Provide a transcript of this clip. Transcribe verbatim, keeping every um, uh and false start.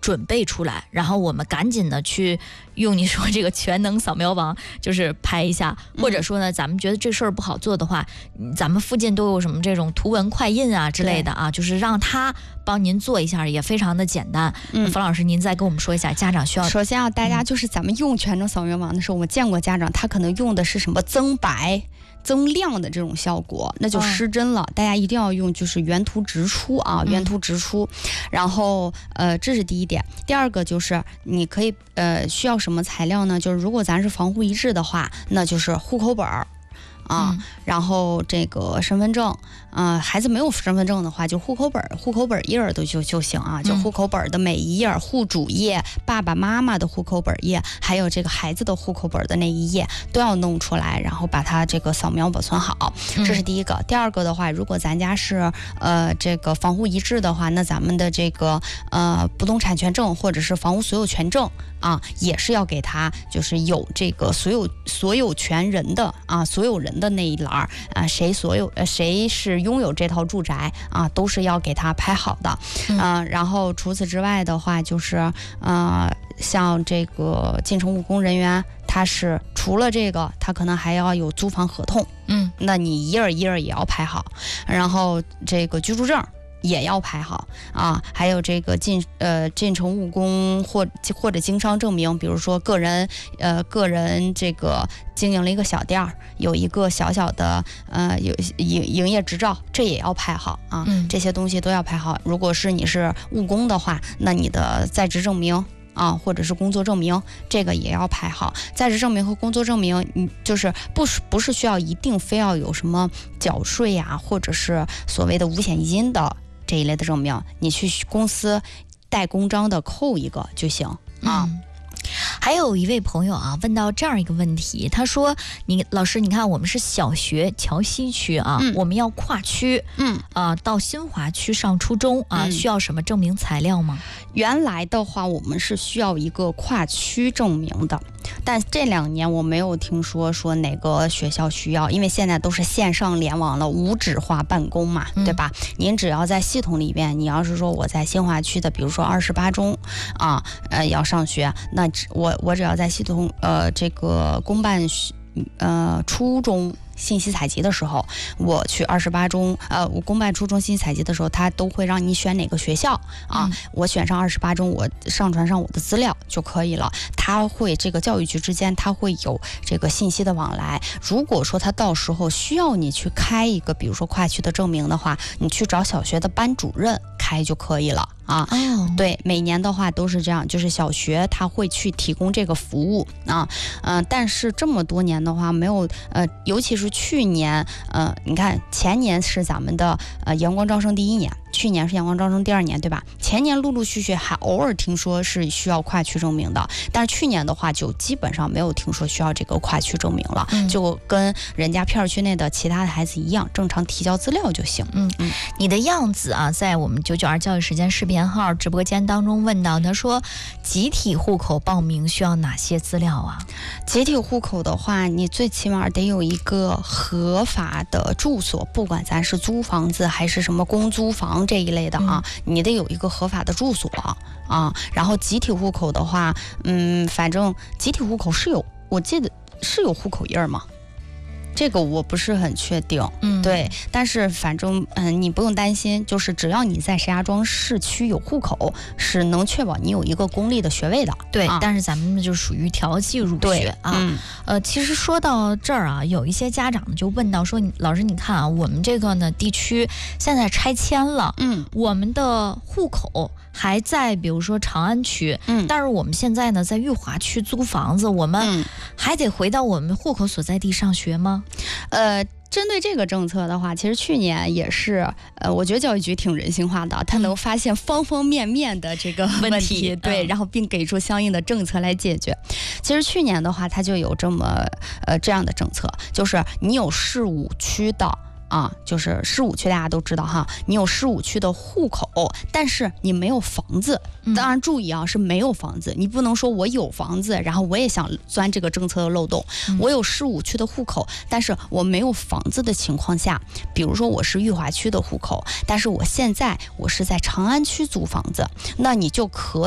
准备出来，然后我们赶紧的去用你说这个全能扫描王，就是拍一下，或者说呢，咱们觉得这事儿不好做的话，咱们附近都有什么这种图文快印啊之类的啊，就是让他帮您做一下，也非常的简单。嗯，冯老师，您再跟我们说一下，家长需要。 首先啊，大家就是咱们用全能扫描王的时候，我见过家长他可能用的是什么增白、增亮的这种效果，那就失真了。哦、大家一定要用就是原图直出啊，原图直出。嗯、然后呃，这是第一点。第二个就是你可以呃需要什么材料呢？就是如果咱是防护一致的话，那就是户口本儿。啊，嗯、然后这个身份证，啊、呃，孩子没有身份证的话，就户口本、户口本页都就就行啊，就户口本的每一页、户主页、爸爸妈妈的户口本页，还有这个孩子的户口本的那一页都要弄出来，然后把它这个扫描保存好，这是第一个。嗯、第二个的话，如果咱家是呃这个防护一致的话，那咱们的这个呃不动产权证或者是房屋所有权证啊，也是要给他就是有这个所有所有权人的啊所有人的那一栏啊，谁所有呃谁是拥有这套住宅啊，都是要给他拍好的。嗯、呃，然后除此之外的话，就是呃像这个进城务工人员，他是除了这个，他可能还要有租房合同。嗯，那你一页一页也要拍好，然后这个居住证也要排好啊，还有这个进呃进城务工或或者经商证明，比如说个人呃个人这个经营了一个小店儿，有一个小小的呃有营营业执照，这也要排好啊，嗯、这些东西都要排好。如果是你是务工的话，那你的在职证明啊，或者是工作证明，这个也要排好。在职证明和工作证明，你就是不是不是需要一定非要有什么缴税呀、啊，或者是所谓的五险一金的这一类的证明，你去公司带公章的扣一个就行啊。 嗯，还有一位朋友啊问到这样一个问题，他说：“你老师，你看我们是小学桥西区啊，嗯、我们要跨区，嗯啊、呃，到新华区上初中啊，嗯、需要什么证明材料吗？” 原来的话，我们是需要一个跨区证明的，但这两年我没有听说说哪个学校需要，因为现在都是线上联网了，无纸化办公嘛，嗯、对吧？您只要在系统里边，你要是说我在新华区的，比如说二十八中啊，呃，要上学，那我我只要在系统呃这个公办呃初中信息采集的时候，我去二十八中，呃，我公办初中信息采集的时候，他都会让你选哪个学校啊？嗯、我选上二十八中，我上传上我的资料就可以了。他会这个教育局之间，他会有这个信息的往来。如果说他到时候需要你去开一个，比如说跨区的证明的话，你去找小学的班主任开就可以了啊。哦，对，每年的话都是这样，就是小学他会去提供这个服务啊，嗯、呃，但是这么多年的话，没有呃，尤其是去年，呃，你看前年是咱们的呃阳光招生第一年，去年是阳光招生第二年，对吧？前年陆陆续续还偶尔听说是需要跨区证明的，但是去年的话就基本上没有听说需要这个跨区证明了，嗯、就跟人家片区内的其他的孩子一样，正常提交资料就行。 嗯嗯，你的样子啊，在我们九九二教育时间视频号直播间当中问到，他说集体户口报名需要哪些资料啊？ 集体户口的话，你最起码得有一个合法的住所，不管咱是租房子还是什么公租房这一类的啊，嗯、你得有一个合法的住所啊。然后集体户口的话，嗯，反正集体户口是有，我记得是有户口印吗？这个我不是很确定，嗯，对，但是反正嗯，你不用担心，就是只要你在石家庄市区有户口，是能确保你有一个公立的学位的。 对， 啊、 但是咱们就属于调剂入学啊。嗯、呃，其实说到这儿啊，有一些家长就问到说，老师你看啊，我们这个呢地区现在拆迁了，嗯，我们的户口还在比如说长安区，嗯，但是我们现在呢在裕华区租房子，我们还得回到我们户口所在地上学吗？ 呃，针对这个政策的话，其实去年也是，呃，我觉得教育局挺人性化的，他能发现方方面面的这个问题，问题对，嗯、然后并给出相应的政策来解决。其实去年的话，他就有这么呃这样的政策，就是你有市五区的。啊，就是市五区大家都知道哈，你有市五区的户口，但是你没有房子。当然注意啊，是没有房子，你不能说我有房子，然后我也想钻这个政策的漏洞。嗯、我有市五区的户口，但是我没有房子的情况下，比如说我是裕华区的户口，但是我现在我是在长安区租房子，那你就可以。